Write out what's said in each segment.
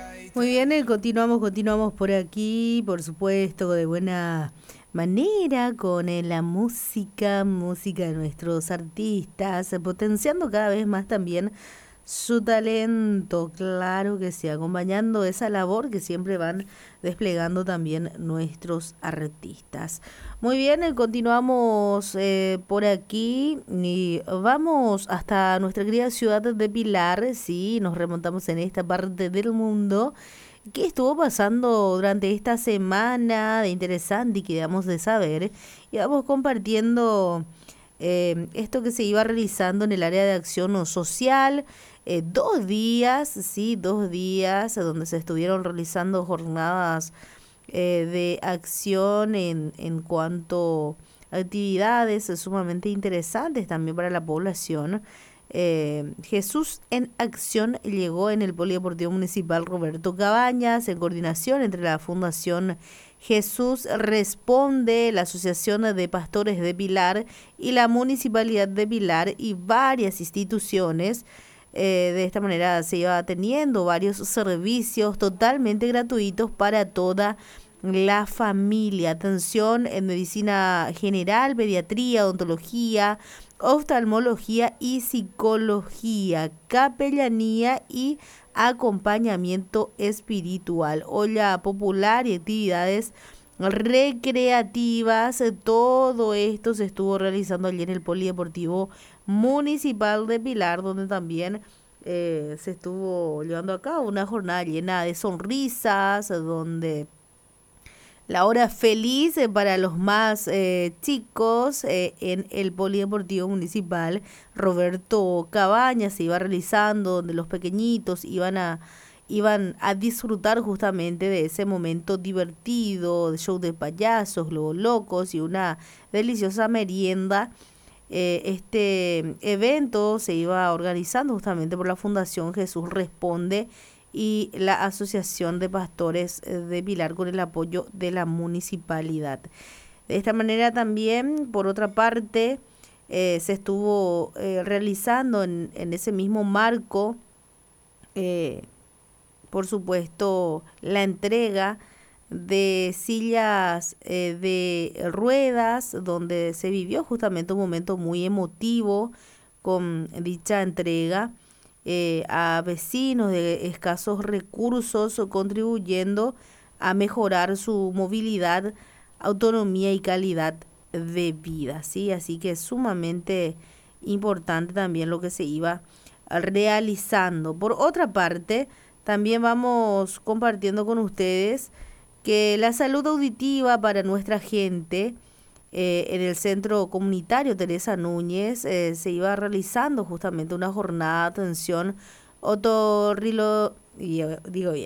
Muy bien, continuamos por aquí, por supuesto, de buena manera, con la música de nuestros artistas, potenciando cada vez más también su talento, claro que sí, acompañando esa labor que siempre van desplegando también nuestros artistas. Muy bien, continuamos por aquí y vamos hasta nuestra querida ciudad de Pilar, sí, nos remontamos en esta parte del mundo. ¿Qué estuvo pasando durante esta semana de interesante y que debemos de saber? Y vamos compartiendo esto que se iba realizando en el área de acción social. 2 días, sí, 2 días donde se estuvieron realizando jornadas de acción en cuanto a actividades sumamente interesantes también para la población. Jesús en Acción llegó en el Polideportivo Municipal Roberto Cabañas en coordinación entre la Fundación Jesús Responde, la Asociación de Pastores de Pilar y la Municipalidad de Pilar y varias instituciones. De esta manera se iba teniendo varios servicios totalmente gratuitos para toda la familia. Atención en medicina general, pediatría, odontología, oftalmología y psicología, capellanía y acompañamiento espiritual, olla popular y actividades recreativas. Todo esto se estuvo realizando allí en el Polideportivo Municipal de Pilar, donde también se estuvo llevando a cabo una jornada llena de sonrisas, donde la hora feliz para los más chicos en el Polideportivo Municipal Roberto Cabañas se iba realizando, donde los pequeñitos iban a disfrutar justamente de ese momento divertido, de show de payasos, globos locos y una deliciosa merienda. Este evento se iba organizando justamente por la Fundación Jesús Responde y la Asociación de Pastores de Pilar con el apoyo de la municipalidad. De esta manera también, por otra parte, se estuvo realizando en ese mismo marco, eh, por supuesto, la entrega de sillas de ruedas, donde se vivió justamente un momento muy emotivo con dicha entrega a vecinos de escasos recursos, contribuyendo a mejorar su movilidad, autonomía y calidad de vida, ¿sí? Así que es sumamente importante también lo que se iba realizando. Por otra parte, también vamos compartiendo con ustedes que la salud auditiva para nuestra gente en el centro comunitario Teresa Núñez se iba realizando justamente una jornada de atención otorrilo, digo bien,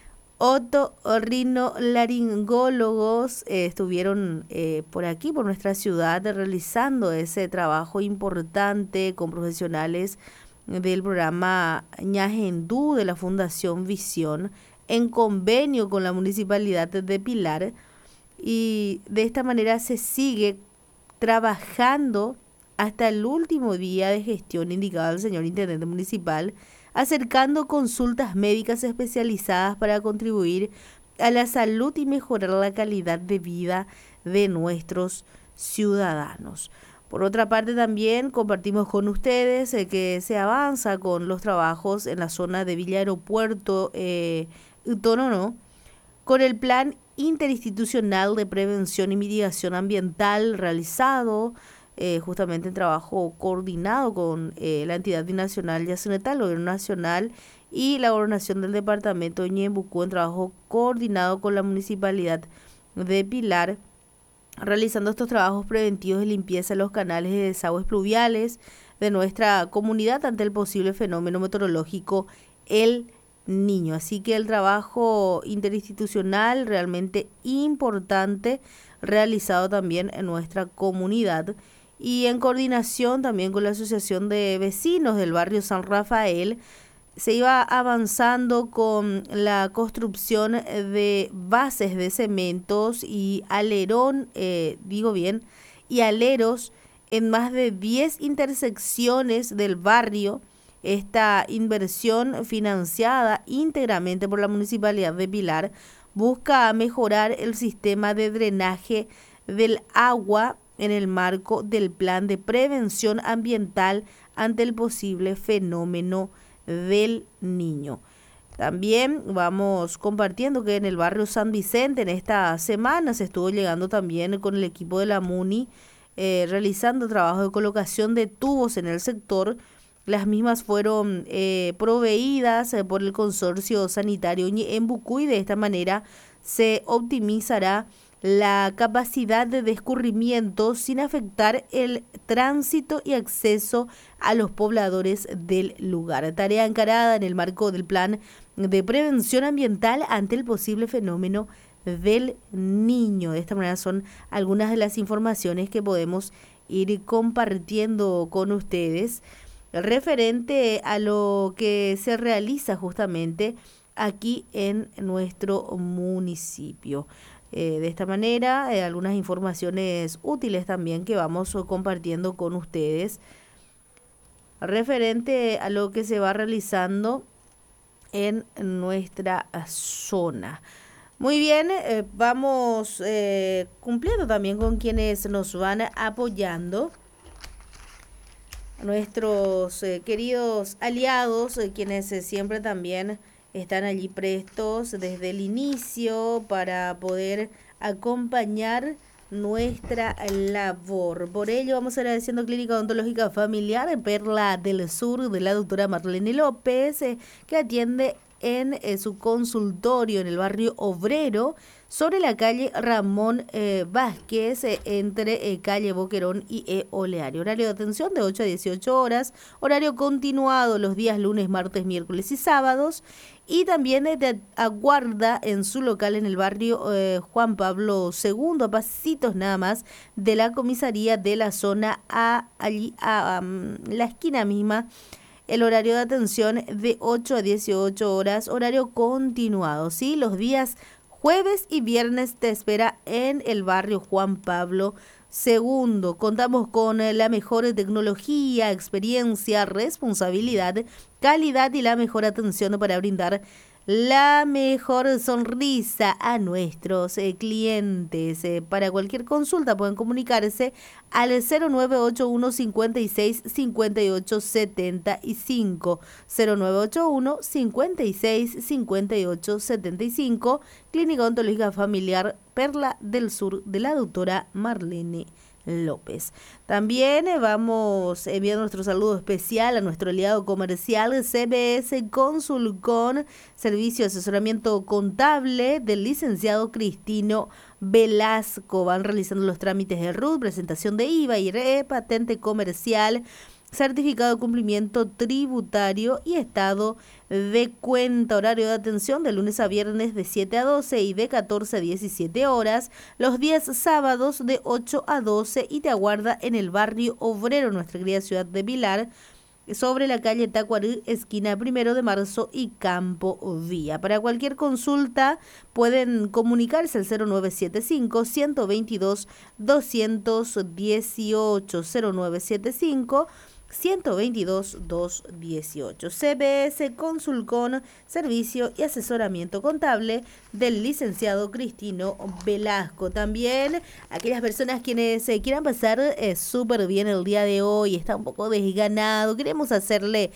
otorrinolaringólogos estuvieron por aquí, por nuestra ciudad, realizando ese trabajo importante con profesionales del programa Ñagendú de la Fundación Visión en convenio con la Municipalidad de Pilar, y de esta manera se sigue trabajando hasta el último día de gestión indicado al señor intendente municipal, acercando consultas médicas especializadas para contribuir a la salud y mejorar la calidad de vida de nuestros ciudadanos. Por otra parte, también compartimos con ustedes que se avanza con los trabajos en la zona de Villa Aeropuerto Utonono, con el plan interinstitucional de prevención y mitigación ambiental realizado justamente en trabajo coordinado con la entidad binacional Yacyretá, el gobierno nacional y la gobernación del departamento de Ñeembucú, en trabajo coordinado con la municipalidad de Pilar, realizando estos trabajos preventivos de limpieza de los canales de desagües pluviales de nuestra comunidad ante el posible fenómeno meteorológico El Niño. Así que el trabajo interinstitucional realmente importante realizado también en nuestra comunidad y en coordinación también con la Asociación de Vecinos del barrio San Rafael, se iba avanzando con la construcción de bases de cementos y alerón, y aleros en más de 10 intersecciones del barrio, Esta inversión, financiada íntegramente por la Municipalidad de Pilar, busca mejorar el sistema de drenaje del agua en el marco del plan de prevención ambiental ante el posible fenómeno del Niño. También vamos compartiendo que en el barrio San Vicente en esta semana se estuvo llegando también con el equipo de la MUNI, realizando trabajo de colocación de tubos en el sector. Las mismas fueron proveídas por el consorcio sanitario en Bucuy. De esta manera se optimizará la capacidad de escurrimiento sin afectar el tránsito y acceso a los pobladores del lugar. Tarea encarada en el marco del plan de prevención ambiental ante el posible fenómeno del Niño. De esta manera son algunas de las informaciones que podemos ir compartiendo con ustedes referente a lo que se realiza justamente aquí en nuestro municipio. De esta manera, algunas informaciones útiles también que vamos compartiendo con ustedes referente a lo que se va realizando en nuestra zona. Muy bien, vamos cumpliendo también con quienes nos van apoyando. Nuestros queridos aliados, quienes siempre también están allí prestos desde el inicio para poder acompañar nuestra labor. Por ello vamos agradeciendo Clínica Odontológica Familiar en Perla del Sur de la doctora Marlene López, que atiende en su consultorio en el barrio Obrero, sobre la calle Ramón Vázquez, entre calle Boquerón y Oleario. Horario de atención de 8 a 18 horas, horario continuado los días lunes, martes, miércoles y sábados. Y también te aguarda en su local en el barrio Juan Pablo II, a pasitos nada más de la comisaría de la zona A, allí a la esquina misma. El horario de atención de 8 a 18 horas, horario continuado, ¿sí? Los días jueves y viernes te espera en el barrio Juan Pablo II. Contamos con la mejor tecnología, experiencia, responsabilidad, calidad y la mejor atención para brindar la mejor sonrisa a nuestros clientes. Para cualquier consulta pueden comunicarse al 0981 56 58 75, 0981 56 58 75, Clínica Odontológica Familiar Perla del Sur de la doctora Marlene López. También vamos enviando nuestro saludo especial a nuestro aliado comercial CBS Consulcon, servicio de asesoramiento contable del licenciado Cristino Velasco. Van realizando los trámites de RUT, presentación de IVA y patente comercial, certificado de cumplimiento tributario y estado de cuenta. Horario de atención de lunes a viernes de 7 a 12 y de 14 a 17 horas. Los días sábados de 8 a 12 y te aguarda en el barrio Obrero, nuestra querida ciudad de Pilar, sobre la calle Tacuarí, esquina 1 de Marzo y Campo Vía. Para cualquier consulta pueden comunicarse al 0975 122 218, 0975 122 218. CBS Consulcon, servicio y asesoramiento contable del licenciado Cristino Velasco. También aquellas personas quienes quieran pasar súper bien el día de hoy, está un poco desganado, queremos hacerle